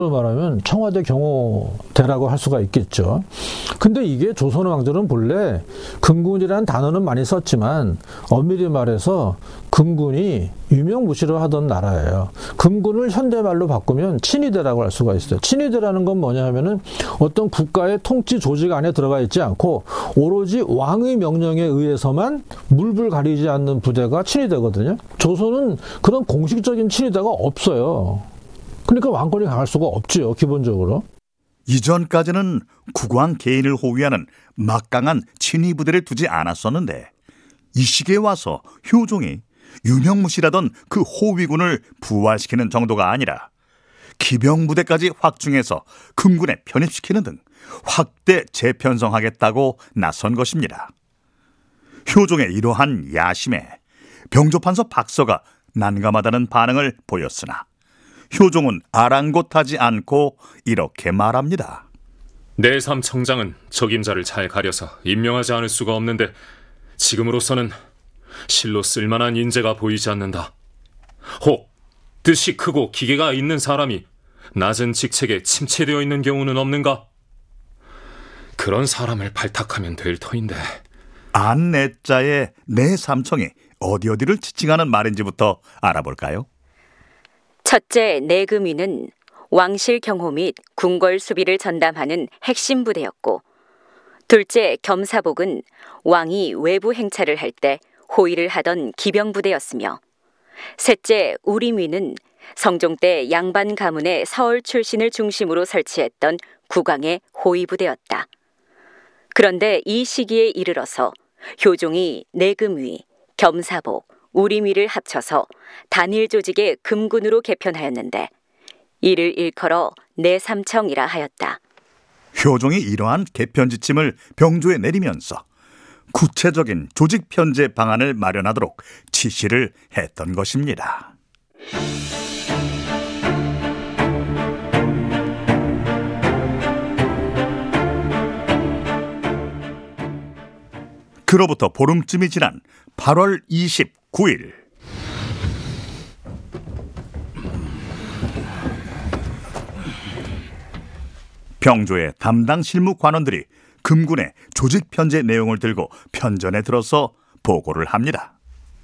말하면 청와대 경호대라고 할 수가 있겠죠. 근데 이게 조선 왕조는 본래 금군이라는 단어는 많이 썼지만 엄밀히 말해서 금군이 유명무실을 하던 나라예요. 금군을 현대말로 바꾸면 친위대라고 할 수가 있어요. 친위대라는 건 뭐냐 하면은 어떤 국가의 통치 조직 안에 들어가 있지 않고 오로지 왕의 명령에 의해서만 물불 가리지 않는 부대가 친위대거든요. 조선은 그런 공식적인 친위대가 없어요. 그러니까 왕권이 강할 수가 없지요, 기본적으로. 이전까지는 국왕 개인을 호위하는 막강한 친위 부대를 두지 않았었는데 이 시기에 와서 효종이 유명무실하던 그 호위군을 부활시키는 정도가 아니라 기병부대까지 확충해서 금군에 편입시키는 등 확대 재편성하겠다고 나선 것입니다. 효종의 이러한 야심에 병조판서 박서가 난감하다는 반응을 보였으나 효종은 아랑곳하지 않고 이렇게 말합니다. 내삼청장은 적임자를 잘 가려서 임명하지 않을 수가 없는데 지금으로서는 실로 쓸만한 인재가 보이지 않는다. 혹 뜻이 크고 기계가 있는 사람이 낮은 직책에 침체되어 있는 경우는 없는가? 그런 사람을 발탁하면 될 터인데. 안내자의 내삼청이 어디를 지칭하는 말인지부터 알아볼까요? 첫째 내금위는 왕실 경호 및 궁궐 수비를 전담하는 핵심 부대였고, 둘째 겸사복은 왕이 외부 행차를 할 때 호위를 하던 기병 부대였으며, 셋째 우림위는 성종 때 양반 가문의 서울 출신을 중심으로 설치했던 국왕의 호위 부대였다. 그런데 이 시기에 이르러서 효종이 내금위, 겸사복, 우림위를 합쳐서 단일 조직의 금군으로 개편하였는데 이를 일컬어 내삼청이라 하였다. 효종이 이러한 개편 지침을 병조에 내리면서 구체적인 조직 편제 방안을 마련하도록 지시를 했던 것입니다. 그로부터 보름쯤이 지난 8월 29일 병조의 담당 실무 관원들이 금군의 조직 편제 내용을 들고 편전에 들어서 보고를 합니다.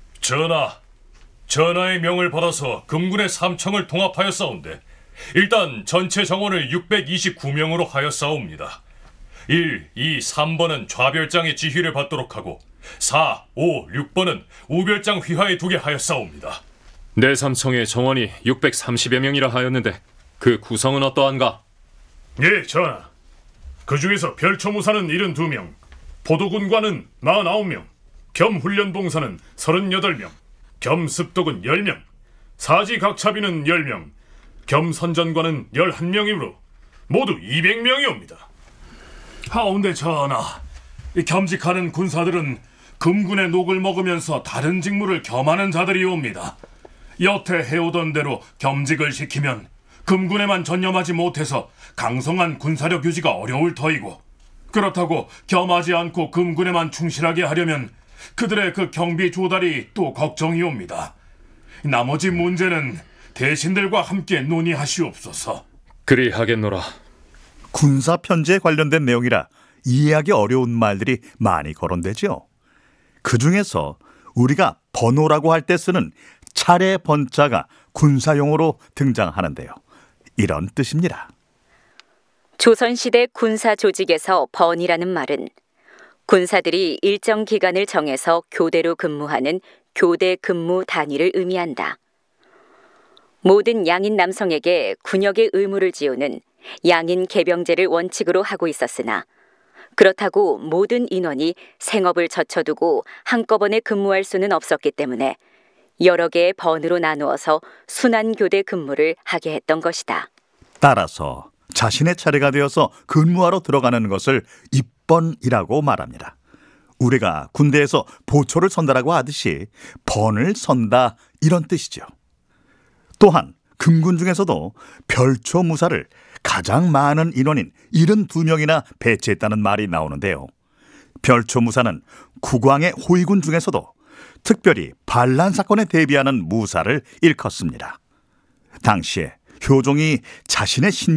전하의 명을 받아서 금군의 삼청을 통합하였사온데 일단 전체 정원을 629명으로 하였사옵니다. 1, 2, 3번은 좌별장의 지휘를 받도록 하고 4, 5, 6번은 우별장 휘하에 두게 하였사옵니다. 내삼청의 정원이 630여 명이라 하였는데 그 구성은 어떠한가? 예, 전하. 그 중에서 별초무사는 72명, 포도군관은 49명, 겸훈련봉사는 38명, 겸습독은 10명, 사지각차비는 10명, 겸선전관은 11명이므로 모두 200명이옵니다. 하온데 전하, 겸직하는 군사들은 금군의 녹을 먹으면서 다른 직무를 겸하는 자들이옵니다. 여태 해오던 대로 겸직을 시키면 금군에만 전념하지 못해서 강성한 군사력 유지가 어려울 터이고, 그렇다고 겸하지 않고 금군에만 충실하게 하려면 그들의 그 경비 조달이 또 걱정이옵니다. 나머지 문제는 대신들과 함께 논의하시옵소서. 그리하겠노라. 군사 편제에 관련된 내용이라 이해하기 어려운 말들이 많이 거론되죠. 그 중에서 우리가 번호라고 할 때 쓰는 차례 번자가 군사용어로 등장하는데요. 이런 뜻입니다. 조선시대 군사 조직에서 번이라는 말은 군사들이 일정 기간을 정해서 교대로 근무하는 교대 근무 단위를 의미한다. 모든 양인 남성에게 군역의 의무를 지우는 양인 개병제를 원칙으로 하고 있었으나, 그렇다고 모든 인원이 생업을 젖혀두고 한꺼번에 근무할 수는 없었기 때문에 여러 개의 번으로 나누어서 순환교대 근무를 하게 했던 것이다. 따라서 자신의 차례가 되어서 근무하러 들어가는 것을 입번이라고 말합니다. 우리가 군대에서 보초를 선다라고 하듯이 번을 선다, 이런 뜻이죠. 또한 금군 중에서도 별초무사를 가장 많은 인원인 72명이나 배치했다는 말이 나오는데요. 별초무사는 국왕의 호위군 중에서도 특별히 반란 사건에 대비하는 무사를 일컫습니다. 당시에 효종이 자신의